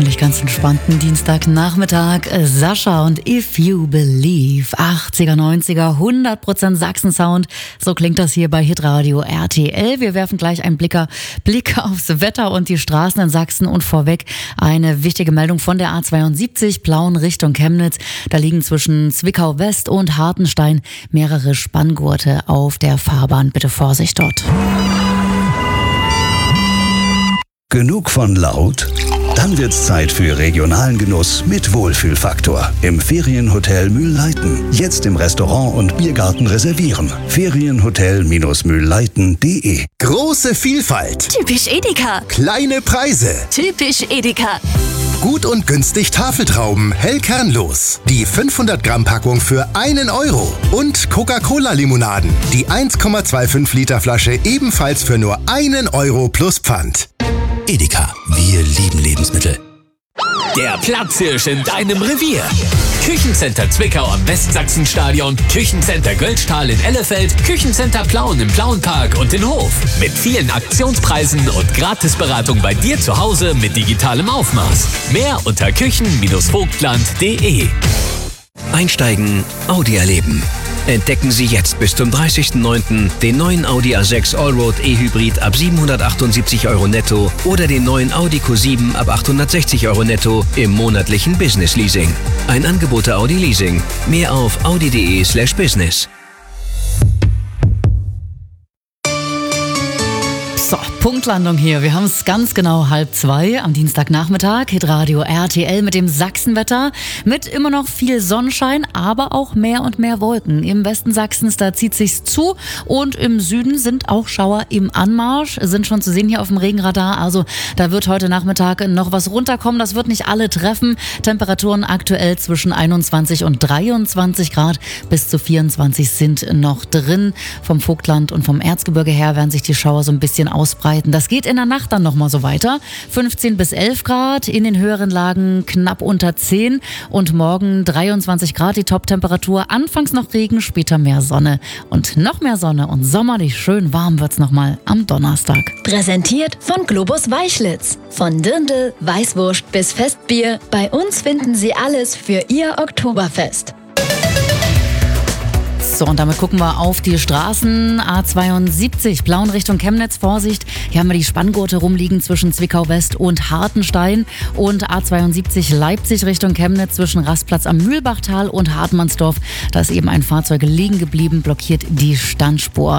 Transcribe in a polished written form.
hoffentlich ganz entspannten Dienstagnachmittag. Sascha und If You Believe. 80er, 90er, 100% Sachsen-Sound. So klingt das hier bei Hitradio RTL. Wir werfen gleich einen Blick aufs Wetter und die Straßen in Sachsen. Und vorweg eine wichtige Meldung von der A72 Plauen Richtung Chemnitz. Da liegen zwischen Zwickau West und Hartenstein mehrere Spanngurte auf der Fahrbahn. Bitte Vorsicht dort. Genug von laut? Dann wird's Zeit für regionalen Genuss mit Wohlfühlfaktor im Ferienhotel Mühlleiten. Jetzt im Restaurant und Biergarten reservieren. Ferienhotel-mühlleiten.de. Große Vielfalt. Typisch Edeka. Kleine Preise. Typisch Edeka. Gut und günstig Tafeltrauben, hellkernlos. Die 500 Gramm Packung für 1 Euro. Und Coca-Cola-Limonaden. Die 1,25 Liter Flasche ebenfalls für nur 1 Euro plus Pfand. Edeka, wir lieben Lebensmittel. Der Platzhirsch in deinem Revier. Küchencenter Zwickau am Westsachsenstadion, Küchencenter Göllstahl in Ellefeld, Küchencenter Plauen im Plauenpark und in Hof. Mit vielen Aktionspreisen und Gratisberatung bei dir zu Hause mit digitalem Aufmaß. Mehr unter küchen-vogtland.de. Einsteigen, Audi erleben. Entdecken Sie jetzt bis zum 30.09. den neuen Audi A6 Allroad E-Hybrid ab 778 Euro netto oder den neuen Audi Q7 ab 860 Euro netto im monatlichen Business Leasing. Ein Angebot der Audi Leasing. Mehr auf audi.de/business. So, Punktlandung hier. Wir haben es ganz genau 1:30 am Dienstagnachmittag. Hitradio RTL mit dem Sachsenwetter. Mit immer noch viel Sonnenschein, aber auch mehr und mehr Wolken. Im Westen Sachsens, da zieht sich's zu. Und im Süden sind auch Schauer im Anmarsch. Sind schon zu sehen hier auf dem Regenradar. Also da wird heute Nachmittag noch was runterkommen. Das wird nicht alle treffen. Temperaturen aktuell zwischen 21 und 23 Grad. Bis zu 24 sind noch drin. Vom Vogtland und vom Erzgebirge her werden sich die Schauer so ein bisschen ausbreiten. Das geht in der Nacht dann nochmal so weiter. 15 bis 11 Grad, in den höheren Lagen knapp unter 10 und morgen 23 Grad die Top-Temperatur. Anfangs noch Regen, später mehr Sonne und noch mehr Sonne und sommerlich schön warm wird's nochmal am Donnerstag. Präsentiert von Globus Weißlitz. Von Dirndl, Weißwurst bis Festbier. Bei uns finden Sie alles für Ihr Oktoberfest. So, und damit gucken wir auf die Straßen. A72, Plauen Richtung Chemnitz, Vorsicht. Hier haben wir die Spanngurte rumliegen zwischen Zwickau West und Hartenstein. Und A72 Leipzig Richtung Chemnitz zwischen Rastplatz am Mühlbachtal und Hartmannsdorf. Da ist eben ein Fahrzeug liegen geblieben, blockiert die Standspur.